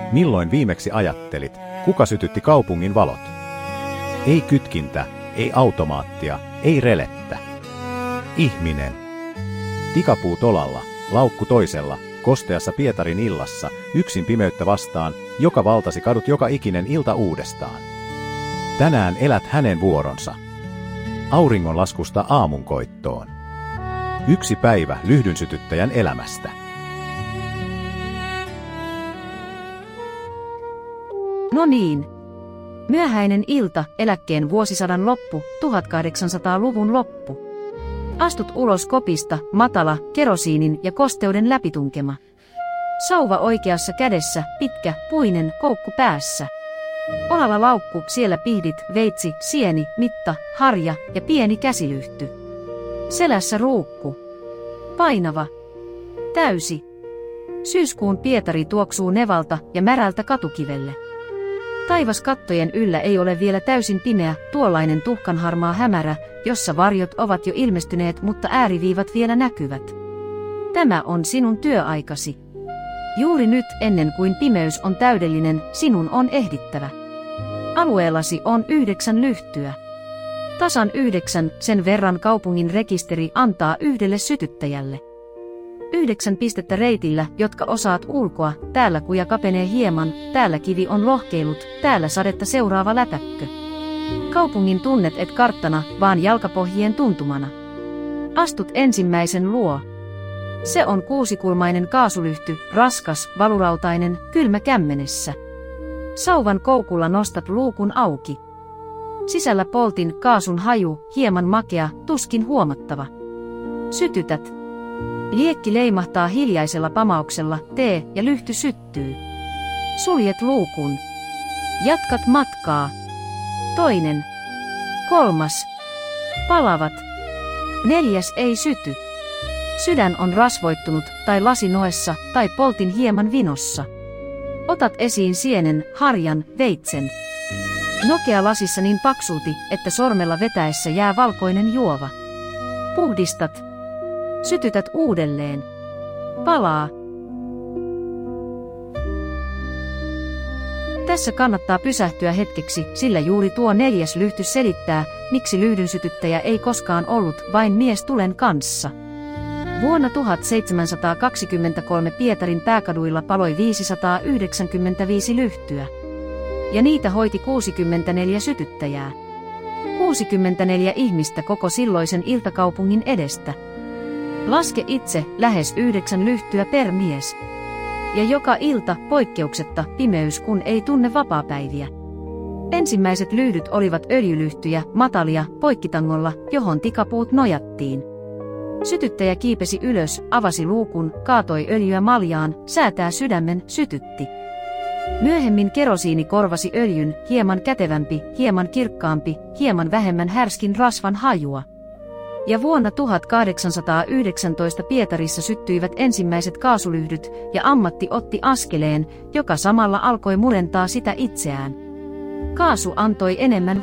Milloin viimeksi ajattelit, kuka sytytti kaupungin valot? Ei kytkintä, ei automaattia, ei relettä. Ihminen. Tikapuu tolalla, laukku toisella, kosteassa Pietarin illassa, yksin pimeyttä vastaan, joka valtasi kadut joka ikinen ilta uudestaan. Tänään elät hänen vuoronsa. Auringonlaskusta aamunkoittoon. Yksi päivä lyhdynsytyttäjän elämästä. No niin. Myöhäinen ilta, eläkkeen vuosisadan loppu, 1800-luvun loppu. Astut ulos kopista, matala, kerosiinin ja kosteuden läpitunkema. Sauva oikeassa kädessä, pitkä, puinen, koukku päässä. Olalla laukku, siellä pihdit, veitsi, sieni, mitta, harja ja pieni käsilyhty. Selässä ruukku. Painava. Täysi. Syyskuun Pietari tuoksuu nevalta ja märältä katukivelle. Taivas kattojen yllä ei ole vielä täysin pimeä, tuollainen tuhkanharmaa hämärä, jossa varjot ovat jo ilmestyneet, mutta ääriviivat vielä näkyvät. Tämä on sinun työaikasi. Juuri nyt, ennen kuin pimeys on täydellinen, sinun on ehdittävä. Alueellasi on 9 lyhtyä. Tasan 9, sen verran kaupungin rekisteri antaa yhdelle sytyttäjälle. 9 pistettä reitillä, jotka osaat ulkoa, täällä kuja kapenee hieman, täällä kivi on lohkeilut, täällä sadetta seuraava lätäkkö. Kaupungin tunnet et karttana, vaan jalkapohjien tuntumana. Astut ensimmäisen luo. Se on 6-kulmainen kaasulyhty, raskas, valurautainen, kylmä kämmenessä. Sauvan koukulla nostat luukun auki. Sisällä poltin kaasun haju, hieman makea, tuskin huomattava. Sytytät. Liekki leimahtaa hiljaisella pamauksella, tee ja lyhty syttyy. Suljet luukun. Jatkat matkaa. Toinen. 3. Palavat. 4. ei syty. Sydän on rasvoittunut, tai lasi noessa, tai poltin hieman vinossa. Otat esiin sienen, harjan, veitsen. Nokea lasissa niin paksulti, että sormella vetäessä jää valkoinen juova. Puhdistat. Sytytät uudelleen. Palaa. Tässä kannattaa pysähtyä hetkeksi, sillä juuri tuo 4. lyhty selittää, miksi lyhdynsytyttäjä ei koskaan ollut vain mies tulen kanssa. Vuonna 1723 Pietarin pääkaduilla paloi 595 lyhtyä. Ja niitä hoiti 64 sytyttäjää. 64 ihmistä koko silloisen iltakaupungin edestä. Laske itse, lähes 9 lyhtyä per mies. Ja joka ilta, poikkeuksetta, pimeys kun ei tunne vapaapäiviä. Ensimmäiset lyhdyt olivat öljylyhtyjä, matalia, poikkitangolla, johon tikapuut nojattiin. Sytyttäjä kiipesi ylös, avasi luukun, kaatoi öljyä maljaan, säätää sydämen, sytytti. Myöhemmin kerosiini korvasi öljyn, hieman kätevämpi, hieman kirkkaampi, hieman vähemmän härskin rasvan hajua. Ja vuonna 1819 Pietarissa syttyivät ensimmäiset kaasulyhdyt, ja ammatti otti askeleen, joka samalla alkoi murentaa sitä itseään. Kaasu antoi enemmän